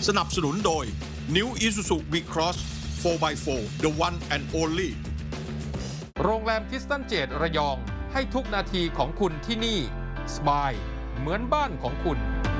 สนับสนุนโดย New Isuzu V-Cross 4x4 The One and Only โรงแรมคริสตันเจดระยองให้ทุกนาทีของคุณที่นี่สบายเหมือนบ้านของคุณ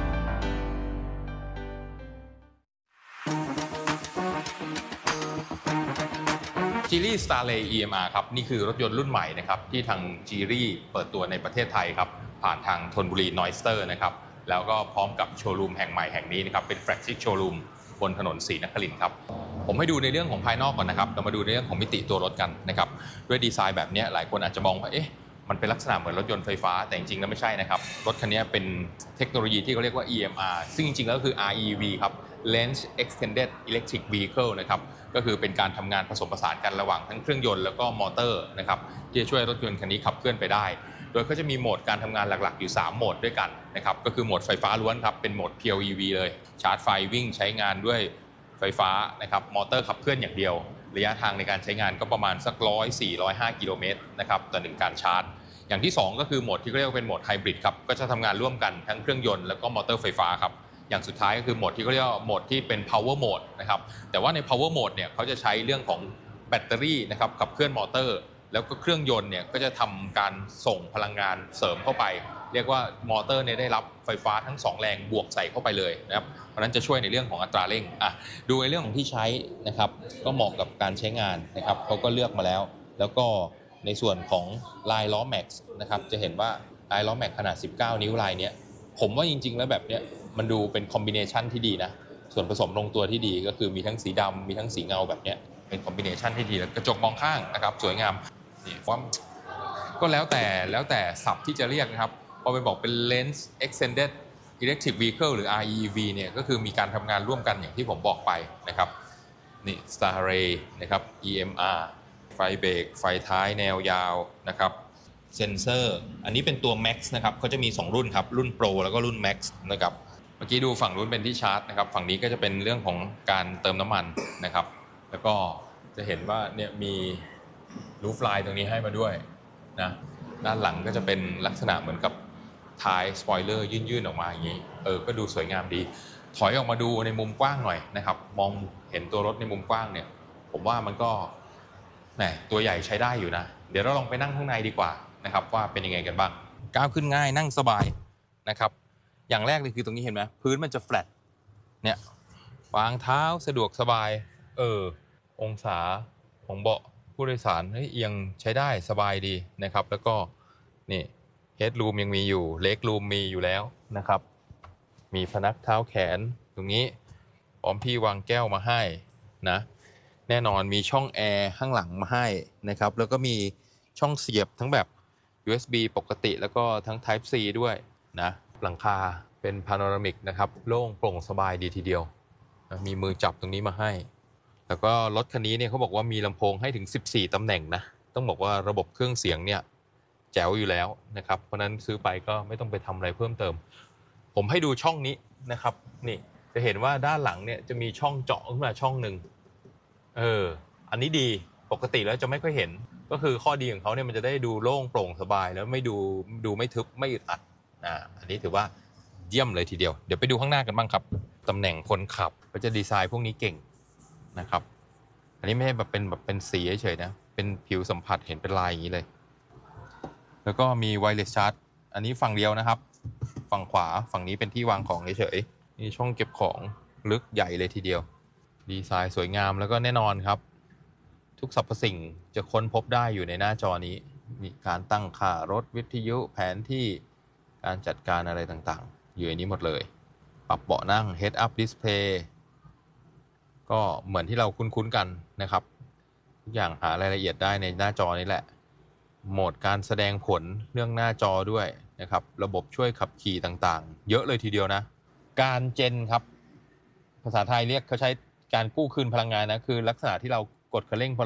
จีรี่ Starlay EMR ครับนี่คือรถยนต์รุ่นใหม่นะครับที่ทางจีรี่เปิดตัวในประเทศไทยครับผ่านทางธนบุรีนอยสเตอร์นะครับแล้วก็พร้อมกับโชว์รูมแห่งใหม่แห่งนี้นะครับเป็นแฟลกชิพโชว์รูมบนถนนศรีนครินทร์ครับผมให้ดูในเรื่องของภายนอกก่อนนะครับเรามาดูในเรื่องของมิติตัวรถกันนะครับด้วยดีไซน์แบบนี้หลายคนอาจจะมองว่ามันเป็นลักษณะเหมือนรถยนต์ไฟฟ้าแต่จริงๆแล้วไม่ใช่นะครับรถคันนี้เป็นเทคโนโลยีที่เขาเรียกว่า EMR ซึ่งจริงๆแล้วคือ REV ครับ Range Extended Electric Vehicle นะครับก็คือเป็นการทำงานผสมผสานกันระหว่างทั้งเครื่องยนต์แล้วก็มอเตอร์นะครับที่จะช่วยรถยนต์คันนี้ขับเคลื่อนไปได้โดยเขาจะมีโหมดการทำงานหลักๆอยู่3โหมดด้วยกันนะครับก็คือโหมดไฟฟ้าล้วนครับเป็นโหมด Pure EV เลยชาร์จไฟวิ่งใช้งานด้วยไฟฟ้านะครับมอเตอร์ขับเคลื่อนอย่างเดียวระยะทางในการใช้งานก็ประมาณสัก104-105 กิโลเมตรนะครับต่อ1การชาร์จอย่างที่2ก็คือโหมดที่เรียกว่าเป็นโหมดไฮบริดครับก็จะทำงานร่วมกันทั้งเครื่องยนต์แล้วก็มอเตอร์ไฟฟ้าครับอย่างสุดท้ายก็คือโหมดที่เขาเรียกว่าโหมดที่เป็น power mode นะครับแต่ว่าใน power mode เนี่ยเขาจะใช้เรื่องของแบตเตอรี่นะครับขับเคลื่อนมอเตอร์แล้วก็เครื่องยนต์เนี่ยก็จะทำการส่งพลังงานเสริมเข้าไปเรียกว่ามอเตอร์เนี่ยได้รับไฟฟ้าทั้ง2แรงบวกใส่เข้าไปเลยนะครับเพราะนั้นจะช่วยในเรื่องของอัตราเร่งดูในเรื่องของที่ใช้นะครับก็เหมาะกับการใช้งานนะครับเขาก็เลือกมาแล้วก็ในส่วนของลายล้อแม็กซ์นะครับจะเห็นว่าลายล้อแม็กซ์ขนาด19นิ้วลายเนี้ยผมว่าจริงๆแล้วแบบเนี้ยมันดูเป็นคอมบิเนชันที่ดีนะส่วนผสมลงตัวที่ดีก็คือมีทั้งสีดำมีทั้งสีเงาแบบเนี้ยเป็นคอมบิเนชันที่ดีแล้วกระจกมองข้างนะครับสวยงามนี่ว่าก็แล้วแต่ศัพท์ที่จะเรียกนะครับพอไปบอกเป็น Range Extended Electric Vehicle หรือ REV เนี่ยก็คือมีการทำงานร่วมกันอย่างที่ผมบอกไปนะครับนี่ Starlay นะครับ EMR ไฟเบรกไฟท้ายแนวยาวนะครับเซ็นเซอร์อันนี้เป็นตัว Max นะครับเขาจะมี2รุ่นครับรุ่น Pro แล้วก็รุ่น Max นะครับเมื่อกี้ดูฝั่งนู้นเป็นที่ชาร์จนะครับฝั่งนี้ก็จะเป็นเรื่องของการเติมน้ำมันนะครับแล้วก็จะเห็นว่าเนี่ยมีรูฟไลน์ตรงนี้ให้มาด้วยนะด้านหลังก็จะเป็นลักษณะเหมือนกับท้ายสปอยเลอร์ยื่นออกมาอย่างนี้ก็ดูสวยงามดีถอยออกมาดูในมุมกว้างหน่อยนะครับมองเห็นตัวรถในมุมกว้างเนี่ยผมว่ามันก็แหมตัวใหญ่ใช้ได้อยู่นะเดี๋ยวเราลองไปนั่งข้างในดีกว่านะครับว่าเป็นยังไงกันบ้างก้าวขึ้นง่ายนั่งสบายนะครับอย่างแรกเลยคือตรงนี้เห็นไหมพื้นมันจะแฟลตเนี่ยวางเท้าสะดวกสบายองศาของเบาะผู้โดยสารเอียงใช้ได้สบายดีนะครับแล้วก็นี่เฮดรูมยังมีอยู่เล็กรูมมีอยู่แล้วนะครับมีพนักเท้าแขนตรงนี้พร้อมที่วางแก้วมาให้นะแน่นอนมีช่องแอร์ข้างหลังมาให้นะครับแล้วก็มีช่องเสียบทั้งแบบ USB ปกติแล้วก็ทั้ง Type C ด้วยนะหลังคาเป็นพาโนรามิกนะครับโล่งโปร่งสบายดีทีเดียวนะมีมือจับตรงนี้มาให้แล้วก็รถคันนี้เนี่ยเขาบอกว่ามีลำโพงให้ถึง14ตำแหน่งนะต้องบอกว่าระบบเครื่องเสียงเนี่ยแจ๋วอยู่แล้วนะครับเพราะนั้นซื้อไปก็ไม่ต้องไปทำอะไรเพิ่มเติมผมให้ดูช่องนี้นะครับนี่จะเห็นว่าด้านหลังเนี่ยจะมีช่องเจาะขึ้นมาช่องหนึ่งอันนี้ดีปกติแล้วจะไม่ค่อยเห็นก็คือข้อดีของเขาเนี่ยมันจะได้ดูโล่งโปร่งสบายแล้วไม่ดูไม่ทึบไม่อึดอัดอันนี้ถือว่าเยี่ยมเลยทีเดียวเดี๋ยวไปดูข้างหน้ากันบ้างครับตำแหน่งคนขับก็จะดีไซน์พวกนี้เก่งนะครับอันนี้ไม่ใช่แบบเป็นสีเฉยๆนะเป็นผิวสัมผัสเห็นเป็นลายอย่างนี้เลยแล้วก็มีไวเลสชาร์จอันนี้ฝั่งเดียวนะครับฝั่งขวาฝั่งนี้เป็นที่วางของเฉยๆนี่ช่องเก็บของลึกใหญ่เลยทีเดียวดีไซน์สวยงามแล้วก็แน่นอนครับทุกสรรพสิ่งจะค้นพบได้อยู่ในหน้าจอนี้มีการตั้งค่ารถวิทยุแผนที่การจัดการอะไรต่างๆอยู่ในนี้หมดเลยปรับเบาะนั่ง Head Up Display ก็เหมือนที่เราคุ้นๆกันนะครับทุกอย่างหารายละเอียดได้ในหน้าจอนี้แหละโหมดการแสดงผลเรื่องหน้าจอด้วยนะครับระบบช่วยขับขี่ต่างๆเยอะเลยทีเดียวนะการเจนครับภาษาไทยเรียกเขาใช้การกู้คืนพลังงานนะคือลักษณะที่เรากดคันเร่งพอ